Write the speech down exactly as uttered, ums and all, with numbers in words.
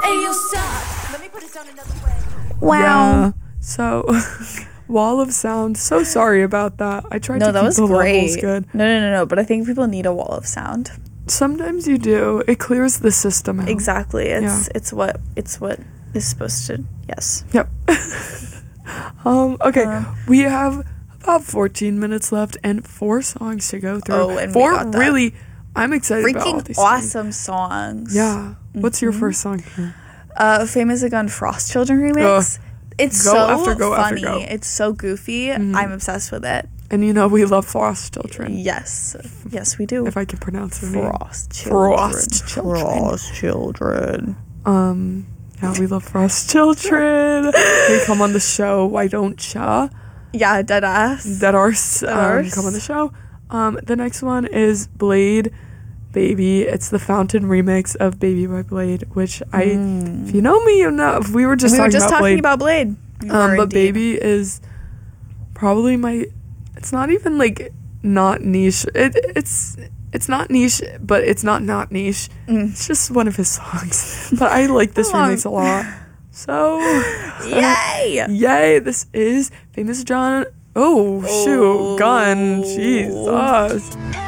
Hey, you suck. Let me put it down another way. Wow. Yeah. So, wall of sound. So sorry about that. I tried No, to that keep was the levels great. good. No, no, no, no. But I think people need a wall of sound. Sometimes you do. It clears the system out. Exactly. It's Yeah. it's what it's what is supposed to. Yes. Yep. um. Okay. Um, we have about fourteen minutes left and four songs to go through. Oh, and we four got that. really. I'm excited about all Freaking these songs. awesome songs. Yeah. What's your Mhm. first song here? Uh, Famous Gun Frost Children remix. Ugh. It's Go so after go after funny. go. It's so goofy. Mhm. I'm obsessed with it. And you know we love Frost Children. Yes. Yes, we do. If I can pronounce her name. Frost Children. Frost Children. Frost Children. Um, yeah, we love Frost Children. They come on the show. Why don't ya? Yeah, dead ass. That are s- Dead um, arse. come on the show. Um, the next one is Blade, Baby. It's the Fountain remix of Baby by Blade, which I, if you know me, you know. We were just we were talking just about talking Blade. about Blade. We um, were but indeed. Baby is probably my. It's not even like not niche. It it's it's not niche, but it's not not niche. Mm. It's just one of his songs. But I like this Come on. remix a lot. So Yay! yay! This is Famous John. Oh, Oh. shoot, gun. Jesus.